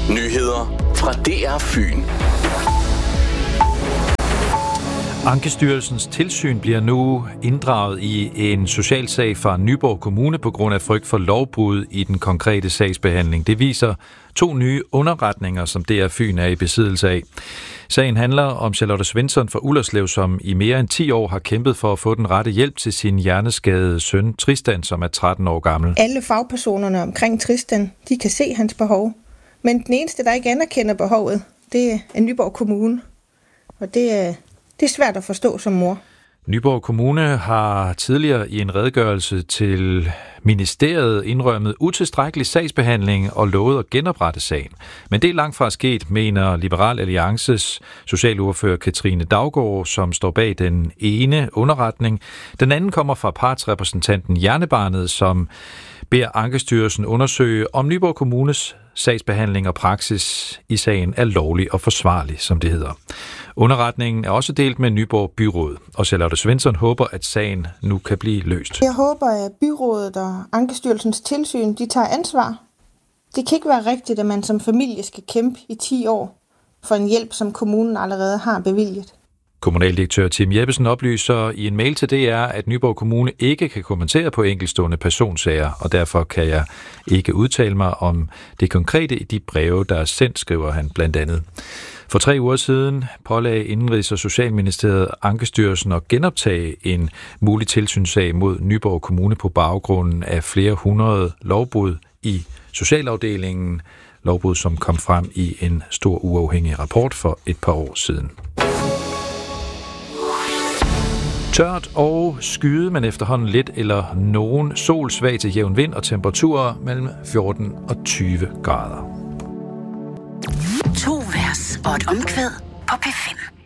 Nyheder fra DR Fyn. Ankestyrelsens tilsyn bliver nu inddraget i en socialsag fra Nyborg Kommune på grund af frygt for lovbrud i den konkrete sagsbehandling. Det viser 2 nye underretninger, som DR Fyn er i besiddelse af. Sagen handler om Charlotte Svensson fra Ullerslev, som i mere end 10 år har kæmpet for at få den rette hjælp til sin hjerneskadede søn Tristan, som er 13 år gammel. Alle fagpersonerne omkring Tristan, de kan se hans behov. Men den eneste, der ikke anerkender behovet, det er Nyborg Kommune. Og det er svært at forstå som mor. Nyborg Kommune har tidligere i en redegørelse til ministeriet indrømmet utilstrækkelig sagsbehandling og lovet at genoprette sagen. Men det er langt fra sket, mener Liberal Alliances socialordfører Katrine Daugaard, som står bag den ene underretning. Den anden kommer fra partsrepræsentanten Hjernebarnet, som beder Ankestyrelsen undersøge, om Nyborg Kommunes sagsbehandling og praksis i sagen er lovlig og forsvarlig, som det hedder. Underretningen er også delt med Nyborg Byråd, og Charlotte Svensson håber, at sagen nu kan blive løst. Jeg håber, at byrådet og Ankestyrelsens tilsyn, de tager ansvar. Det kan ikke være rigtigt, at man som familie skal kæmpe i 10 år for en hjælp, som kommunen allerede har bevilget. Kommunaldirektør Tim Jeppesen oplyser i en mail til DR, at Nyborg Kommune ikke kan kommentere på enkeltstående personsager, og derfor kan jeg ikke udtale mig om det konkrete i de breve, der er sendt, skriver han blandt andet. For 3 uger siden pålagde Indenrigs- og Socialministeriet Ankestyrelsen at genoptage en mulig tilsynssag mod Nyborg Kommune på baggrunden af flere hundrede lovbrud i socialafdelingen. Lovbrud, som kom frem i en stor uafhængig rapport for et par år siden. Tørt og skyde, men efterhånden lidt eller nogen sol, svag til jævn vind og temperaturer mellem 14 og 20 grader. 2 vers og et omkvæd på P5.